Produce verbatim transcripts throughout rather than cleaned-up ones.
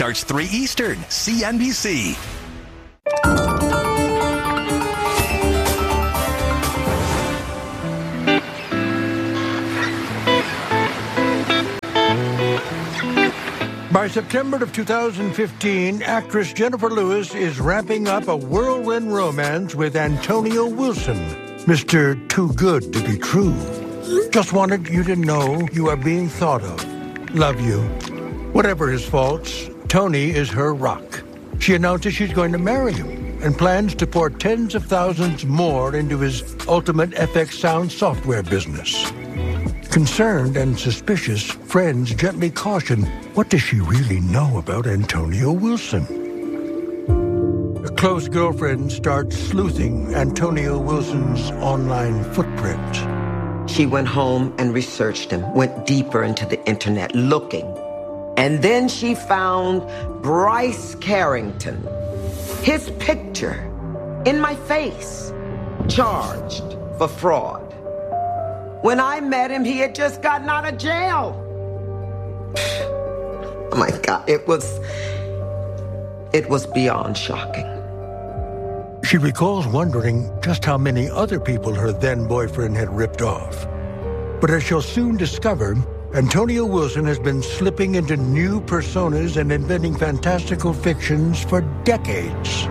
starts three Eastern, C N B C. By September of two thousand fifteen, actress Jennifer Lewis is wrapping up a whirlwind romance with Antonio Wilson, Mister Too Good to Be True. Just wanted you to know you are being thought of. Love you. Whatever his faults, Tony is her rock. She announces she's going to marry him and plans to pour tens of thousands more into his Ultimate F X Sound software business. Concerned and suspicious, friends gently caution, what does she really know about Antonio Wilson? A close girlfriend starts sleuthing Antonio Wilson's online footprint. She went home and researched him, went deeper into the internet looking. And then she found Bryce Carrington. His picture in my face, charged for fraud. When I met him, he had just gotten out of jail. Oh my God, it was, it was beyond shocking. She recalls wondering just how many other people her then-boyfriend had ripped off. But as she'll soon discover, Antonio Wilson has been slipping into new personas and inventing fantastical fictions for decades.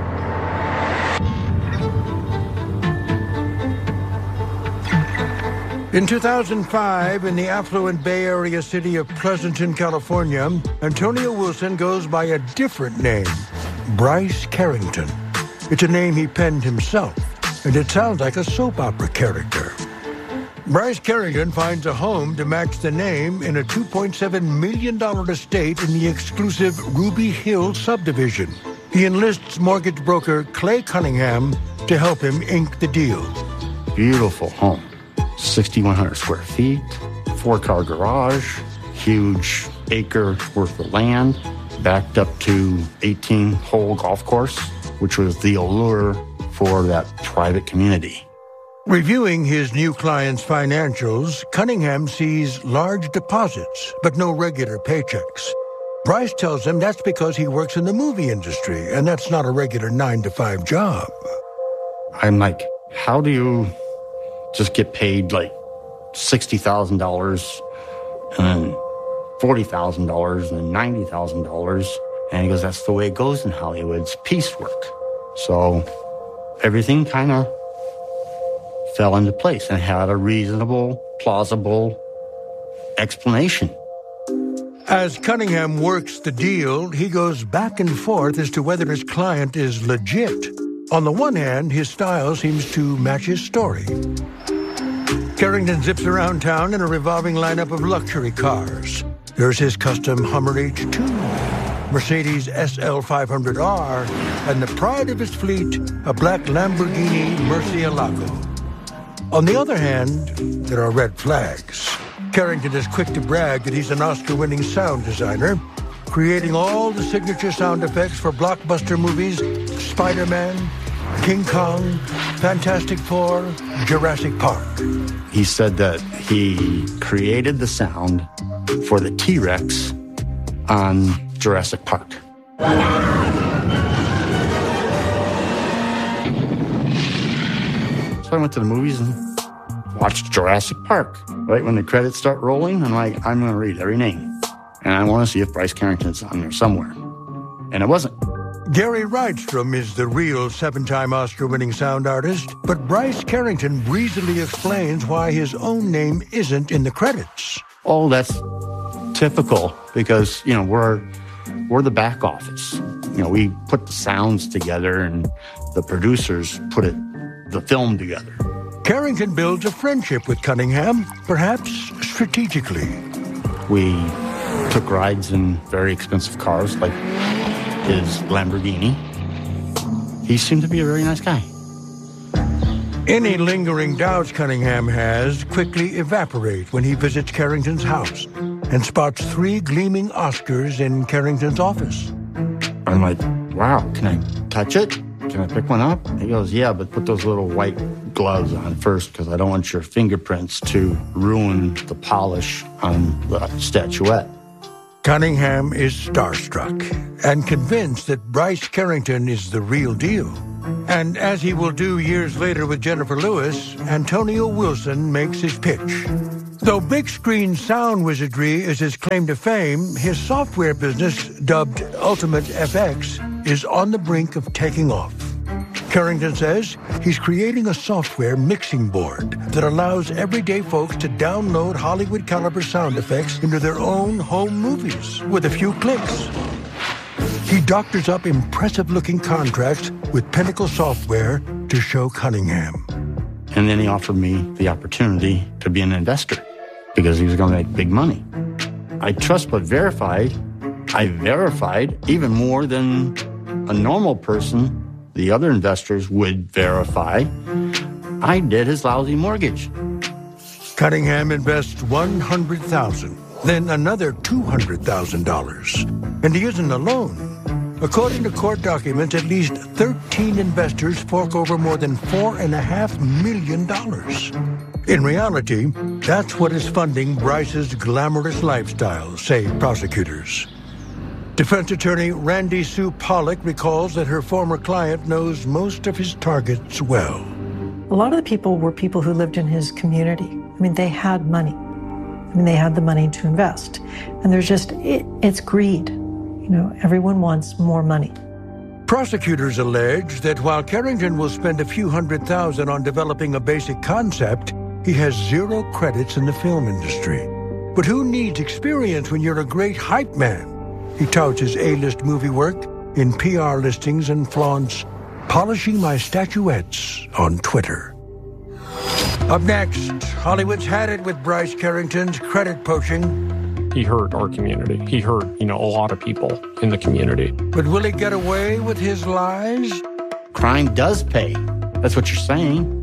In two thousand five, in the affluent Bay Area city of Pleasanton, California, Antonio Wilson goes by a different name, Bryce Carrington. It's a name he penned himself, and it sounds like a soap opera character. Bryce Carrington finds a home to match the name in a two point seven million dollars estate in the exclusive Ruby Hill subdivision. He enlists mortgage broker Clay Cunningham to help him ink the deal. Beautiful home. sixty-one hundred square feet, four-car garage, huge acre worth of land, backed up to eighteen-hole golf course, which was the allure for that private community. Reviewing his new client's financials, Cunningham sees large deposits, but no regular paychecks. Bryce tells him that's because he works in the movie industry, and that's not a regular nine to five job. I'm like, how do you just get paid like sixty thousand dollars and then forty thousand dollars and then ninety thousand dollars? And he goes, that's the way it goes in Hollywood. It's piecework. So everything kind of fell into place and had a reasonable, plausible explanation. As Cunningham works the deal, he goes back and forth as to whether his client is legit. On the one hand, his style seems to match his story. Carrington zips around town in a revolving lineup of luxury cars. There's his custom Hummer H two, Mercedes S L five hundred R, and the pride of his fleet, a black Lamborghini Murcielago. On the other hand, there are red flags. Carrington is quick to brag that he's an Oscar-winning sound designer, creating all the signature sound effects for blockbuster movies, Spider-Man, King Kong, Fantastic Four, Jurassic Park. He said that he created the sound for the T-Rex on Jurassic Park. So I went to the movies and watched Jurassic Park. Right when the credits start rolling, I'm like, I'm going to read every name. And I want to see if Bryce Carrington's on there somewhere. And it wasn't. Gary Rydstrom is the real seven-time Oscar-winning sound artist, but Bryce Carrington breezily explains why his own name isn't in the credits. Oh, that's typical because, you know, we're we're the back office. You know, we put the sounds together and the producers put it, the film together. Carrington builds a friendship with Cunningham, perhaps strategically. We took rides in very expensive cars like his Lamborghini. He seemed to be a very nice guy. Any lingering doubts Cunningham has quickly evaporate when he visits Carrington's house and spots three gleaming Oscars in Carrington's office. I'm like, wow, can I touch it? Can I pick one up? He goes, yeah, but put those little white gloves on first because I don't want your fingerprints to ruin the polish on the statuette. Cunningham is starstruck and convinced that Bryce Carrington is the real deal. And as he will do years later with Jennifer Lewis, Antonio Wilson makes his pitch. Though big screen sound wizardry is his claim to fame, his software business, dubbed Ultimate F X, is on the brink of taking off. Carrington says he's creating a software mixing board that allows everyday folks to download Hollywood-caliber sound effects into their own home movies with a few clicks. He doctors up impressive-looking contracts with Pinnacle Software to show Cunningham. And then he offered me the opportunity to be an investor because he was going to make big money. I trust but verified. I verified even more than a normal person, the other investors, would verify. I did his lousy mortgage. Cunningham invests one hundred thousand dollars, then another two hundred thousand dollars. And he isn't alone. According to court documents, at least thirteen investors fork over more than four and a half million dollars. In reality, that's what is funding Bryce's glamorous lifestyle, say prosecutors. Defense attorney Randy Sue Pollack recalls that her former client knows most of his targets well. A lot of the people were people who lived in his community. I mean, they had money. I mean, they had the money to invest. And there's just, it, it's greed. You know, everyone wants more money. Prosecutors allege that while Carrington will spend a few hundred thousand on developing a basic concept, he has zero credits in the film industry. But who needs experience when you're a great hype man? He touts his A-list movie work in P R listings and flaunts polishing my statuettes on Twitter. Up next, Hollywood's had it with Bryce Carrington's credit poaching. He hurt our community. He hurt, you know, a lot of people in the community. But will he get away with his lies? Crime does pay. That's what you're saying.